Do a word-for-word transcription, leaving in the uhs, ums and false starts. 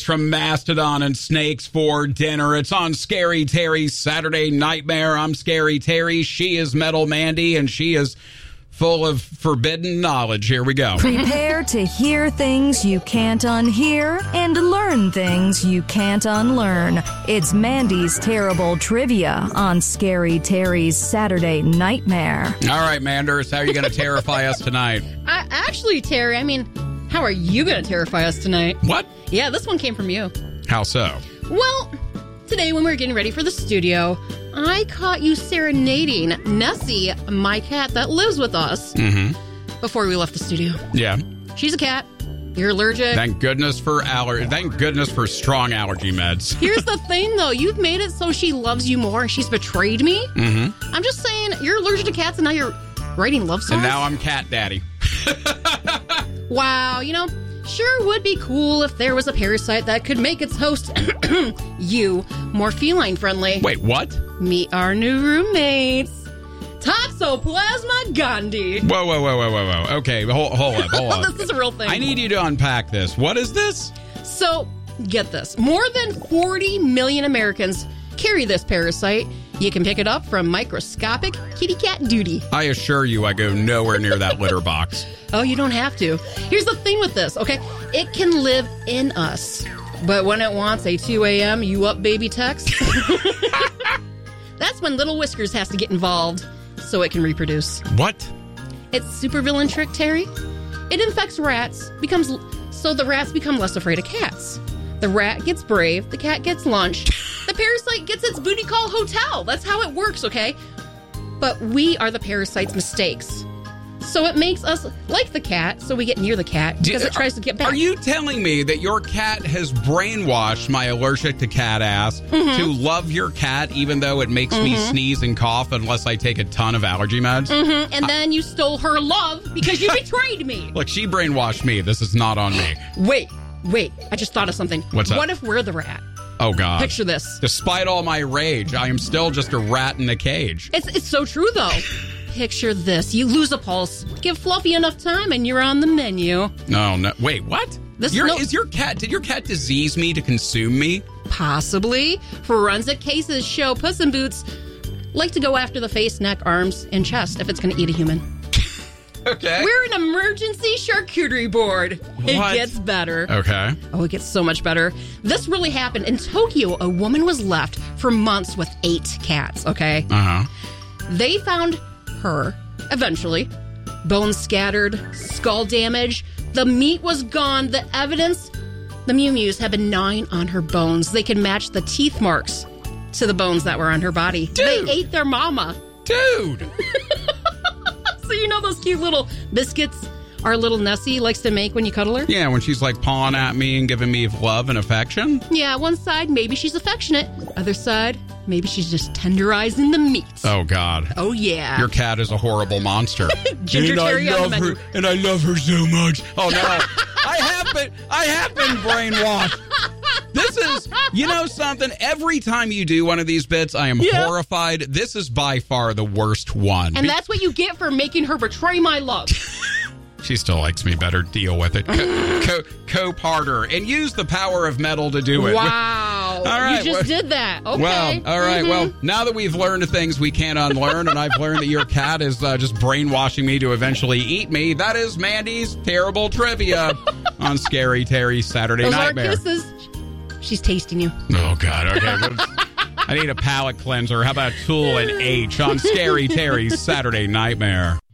from Mastodon and snakes for dinner. It's on Scary Terry's Saturday Nightmare. I'm Scary Terry. She is Metal Mandy, and she is full of forbidden knowledge. Here we go. Prepare to hear things you can't unhear and learn things you can't unlearn. It's Mandy's Terrible Trivia on Scary Terry's Saturday Nightmare. All right, Manders, how are you going to terrify us tonight? I, actually, Terry, I mean, how are you going to terrify us tonight? What? Yeah, this one came from you. How so? Well, today when we were getting ready for the studio, I caught you serenading Nessie, my cat that lives with us, mm-hmm. before we left the studio. Yeah. She's a cat. You're allergic. Thank goodness for aller- Thank goodness for strong allergy meds. Here's the thing, though. You've made it so she loves you more, and she's betrayed me. Mm-hmm. I'm just saying, you're allergic to cats, and now you're writing love songs? And now I'm cat daddy. Wow, you know, sure would be cool if there was a parasite that could make its host, you, more feline-friendly. Wait, what? Meet our new roommates, Toxoplasma gondii. Whoa, whoa, whoa, whoa, whoa, whoa. Okay, hold, hold up, hold up. This is a real thing. I need you to unpack this. What is this? So, get this. More than forty million Americans carry this parasite. You can pick it up from microscopic kitty cat duty. I assure you I go nowhere near that litter box. Oh, you don't have to. Here's the thing with this, okay? It can live in us. But when it wants a two a.m. you up baby text, that's when Little Whiskers has to get involved so it can reproduce. What? It's supervillain trick, Terry. It infects rats, becomes so the rats become less afraid of cats. The rat gets brave, the cat gets lunch, the parasite gets its booty call hotel. That's how it works, okay? But we are the parasite's mistakes. So it makes us like the cat, so we get near the cat because Do, it tries to get back. Are you telling me that your cat has brainwashed my allergic to cat ass mm-hmm. to love your cat even though it makes mm-hmm. me sneeze and cough unless I take a ton of allergy meds? Mm-hmm. And uh, then you stole her love because you betrayed me. Look, she brainwashed me. This is not on me. Wait, wait. I just thought of something. What's up? What if we're the rat? Oh, God. Picture this. Despite all my rage, I am still just a rat in a cage. It's it's so true, though. Picture this. You lose a pulse, give Fluffy enough time, and you're on the menu. No, no. Wait, what? This your, no- is your cat, did your cat disease me to consume me? Possibly. Forensic cases show Puss in Boots like to go after the face, neck, arms, and chest if it's going to eat a human. Okay. We're an emergency charcuterie board. What? It gets better. Okay. Oh, it gets so much better. This really happened. In Tokyo, a woman was left for months with eight cats, okay? Uh-huh. They found her, eventually. Bones scattered, skull damage. The meat was gone. The evidence, the Mew Mews had been gnawing on her bones. They could match the teeth marks to the bones that were on her body. Dude. They ate their mama. Dude! So you know those cute little biscuits our little Nessie likes to make when you cuddle her? Yeah, when she's like pawing at me and giving me love and affection. Yeah, one side, maybe she's affectionate. Other side, maybe she's just tenderizing the meat. Oh, God. Oh, yeah. Your cat is a horrible monster. Ginger and cherry I on love the menu. her, and I love her so much. Oh, no. I have been, I have been brainwashed. This is, you know something? Every time you do one of these bits, I am yeah. horrified. This is by far the worst one. And that's what you get for making her betray my love. She still likes me better. Deal with it. Co- co- cope harder and use the power of metal to do it. Wow. All right. You just well, did that. Okay. Well, all right. Mm-hmm. Well, now that we've learned things we can't unlearn, and I've learned that your cat is uh, just brainwashing me to eventually eat me, that is Mandy's Terrible Trivia on Scary Terry's Saturday Those Nightmare. Aren't kisses. She's tasting you. Oh, God. Okay. I need a palate cleanser. How about Tool and H on Scary Terry's Saturday Nightmare?